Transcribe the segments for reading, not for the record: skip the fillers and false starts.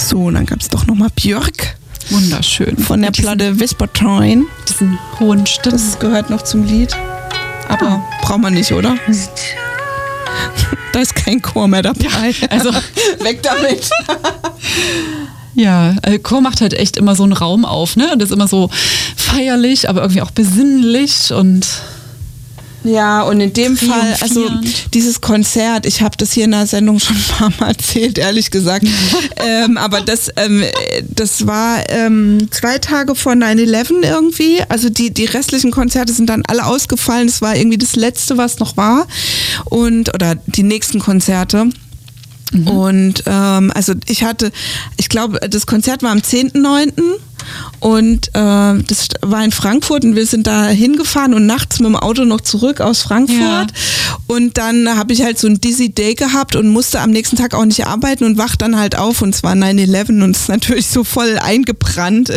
So, und dann gab es doch nochmal Björk. Wunderschön. Von der Platte Whisper Train. Diesen hohen Stimmen. Das gehört noch zum Lied. Aber braucht man nicht, oder? Da ist kein Chor mehr dabei. Also weg damit. Ja, Chor macht halt echt immer so einen Raum auf, ne? Und ist immer so feierlich, aber irgendwie auch besinnlich und ja, und in dem Fall, also dieses Konzert, ich habe das hier in der Sendung schon ein paar Mal erzählt, ehrlich gesagt, aber das war 2 Tage vor 9/11 irgendwie, also die restlichen Konzerte sind dann alle ausgefallen, das war irgendwie das Letzte, was noch war oder die nächsten Konzerte. Und also ich glaube, das Konzert war am 10.9. und das war in Frankfurt und wir sind da hingefahren und nachts mit dem Auto noch zurück aus Frankfurt. Ja. Und dann habe ich halt so einen Dizzy Day gehabt und musste am nächsten Tag auch nicht arbeiten und wach dann halt auf und es war 9/11 und es ist natürlich so voll eingebrannt,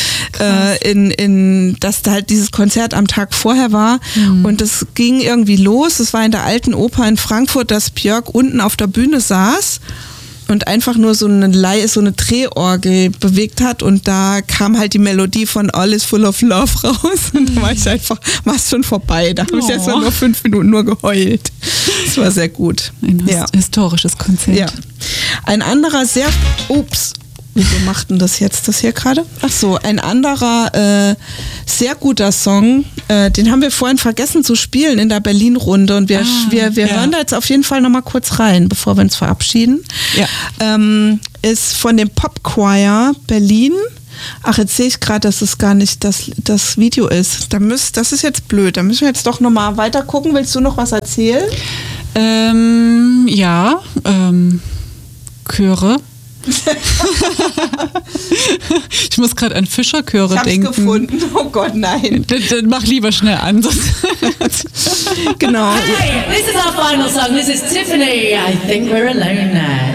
dass da halt dieses Konzert am Tag vorher war. Und das ging irgendwie los. Es war in der Alten Oper in Frankfurt, dass Björk unten auf der Bühne saß und einfach nur so eine Drehorgel bewegt hat und da kam halt die Melodie von All is Full of Love raus und da war es schon vorbei. Da habe ich jetzt nur 5 Minuten nur geheult. Das war sehr gut. Ein historisches Konzert. Ja. Ein anderer wieso macht denn das jetzt das hier gerade? Ach so, ein anderer sehr guter Song, den haben wir vorhin vergessen zu spielen in der Berlin-Runde und wir hören da jetzt auf jeden Fall nochmal kurz rein, bevor wir uns verabschieden. Ja. Ist von dem Pop Choir Berlin. Ach, jetzt sehe ich gerade, dass es gar nicht das Video ist. Das ist jetzt blöd, da müssen wir jetzt doch nochmal weiter gucken. Willst du noch was erzählen? Chöre. Ich muss gerade an Fischerchöre denken. Ich hab's gefunden. Oh Gott, nein. Dann mach lieber schnell an. Genau. Hey, this is our final song. This is Tiffany. I think we're alone now.